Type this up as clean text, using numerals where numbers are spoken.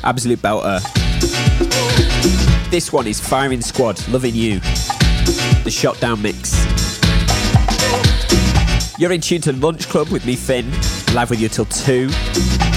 Absolute belter. This one is Firing Squad, Loving You, the Shotdown mix. You're in tune to Lunch Club with me, Finn, live with you till 2.